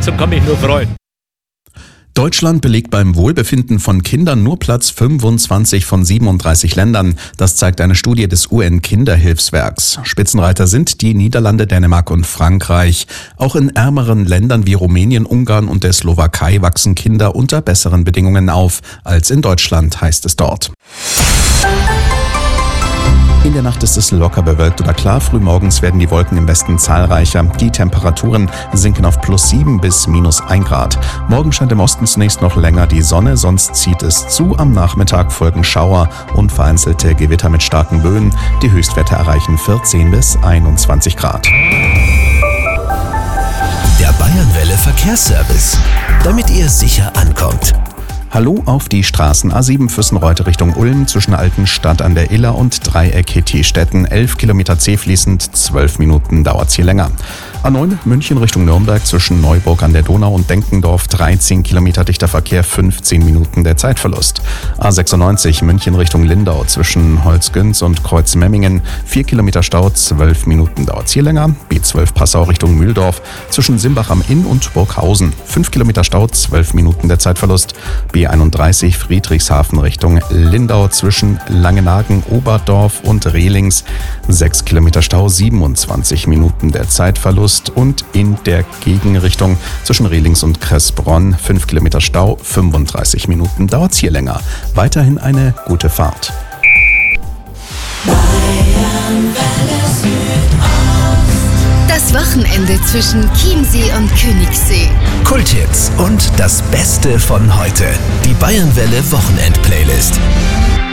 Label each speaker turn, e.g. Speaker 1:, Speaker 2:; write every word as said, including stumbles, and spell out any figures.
Speaker 1: nichts und kann mich nur freuen.
Speaker 2: Deutschland belegt beim Wohlbefinden von Kindern nur Platz fünfundzwanzig von siebenunddreißig Ländern. Das zeigt eine Studie des U N-Kinderhilfswerks. Spitzenreiter sind die Niederlande, Dänemark und Frankreich. Auch in ärmeren Ländern wie Rumänien, Ungarn und der Slowakei wachsen Kinder unter besseren Bedingungen auf als in Deutschland, heißt es dort. In der Nacht ist es locker bewölkt oder klar. Frühmorgens werden die Wolken im Westen zahlreicher. Die Temperaturen sinken auf plus sieben bis minus ein Grad. Morgen scheint im Osten zunächst noch länger die Sonne, sonst zieht es zu. Am Nachmittag folgen Schauer und vereinzelte Gewitter mit starken Böen. Die Höchstwerte erreichen vierzehn bis einundzwanzig Grad.
Speaker 3: Der Bayernwelle Verkehrsservice, damit ihr sicher ankommt.
Speaker 2: Hallo auf die Straßen. A sieben Füssenreute Richtung Ulm zwischen Altenstadt an der Iller und Dreieck Hetti-Stetten. elf Kilometer zähfließend, zwölf Minuten dauert's hier länger. A neun München Richtung Nürnberg zwischen Neuburg an der Donau und Denkendorf. dreizehn Kilometer dichter Verkehr, fünfzehn Minuten der Zeitverlust. A sechsundneunzig München Richtung Lindau zwischen Holzgünz und Kreuzmemmingen. vier Kilometer Stau, zwölf Minuten dauert's hier länger. B zwölf Passau Richtung Mühldorf zwischen Simbach am Inn und Burghausen. fünf Kilometer Stau, zwölf Minuten der Zeitverlust. B einunddreißig Friedrichshafen Richtung Lindau zwischen Langenagen, Oberdorf und Rehlings. sechs Kilometer Stau, siebenundzwanzig Minuten der Zeitverlust. Und in der Gegenrichtung zwischen Rehlings und Kressbronn fünf Kilometer Stau, fünfunddreißig Minuten dauert's hier länger. Weiterhin eine gute Fahrt.
Speaker 4: Das Wochenende zwischen Chiemsee und Königssee.
Speaker 3: Kulthits und das Beste von heute. Die Bayernwelle Wochenend-Playlist.